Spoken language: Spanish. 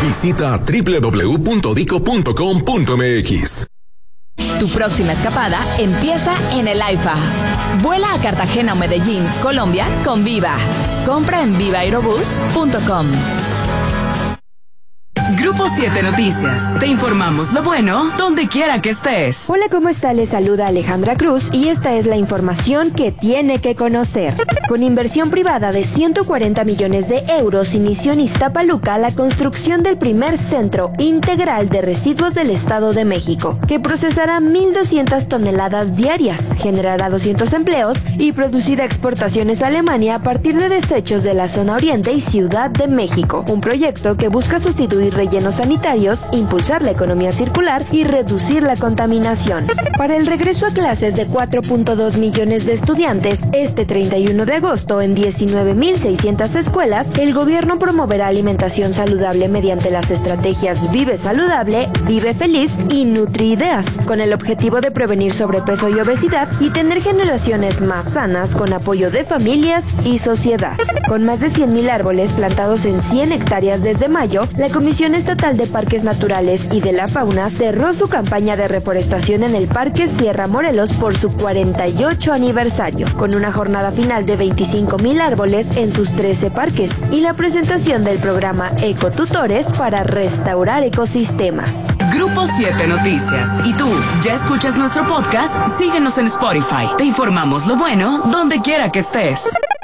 Visita www.dico.com.mx. Tu próxima escapada empieza en el AIFA. Vuela a Cartagena o Medellín, Colombia, con Viva. Compra en vivaaerobus.com. Grupo 7 Noticias. Te informamos lo bueno donde quiera que estés. Hola, ¿cómo está? Les saluda Alejandra Cruz y esta es la información que tiene que conocer. Con inversión privada de 140 millones de euros, inició en Iztapaluca la construcción del primer centro integral de residuos del Estado de México, que procesará 1.200 toneladas diarias, generará 200 empleos y producirá exportaciones a Alemania a partir de desechos de la zona oriente y Ciudad de México. Un proyecto que busca sustituir rellenos sanitarios, impulsar la economía circular y reducir la contaminación. Para el regreso a clases de 4.2 millones de estudiantes, este 31 de agosto en 19.600 escuelas, el gobierno promoverá alimentación saludable mediante las estrategias Vive Saludable, Vive Feliz y Nutriideas, con el objetivo de prevenir sobrepeso y obesidad y tener generaciones más sanas con apoyo de familias y sociedad. Con más de 100.000 árboles plantados en 100 hectáreas desde mayo, la Comisión Estatal de Parques Naturales y de la Fauna cerró su campaña de reforestación en el Parque Sierra Morelos por su 48 aniversario, con una jornada final de 25.000 árboles en sus 13 parques y la presentación del programa Ecotutores para restaurar ecosistemas. Grupo 7 Noticias. ¿Y tú, ya escuchas nuestro podcast? Síguenos en Spotify. Te informamos lo bueno donde quiera que estés.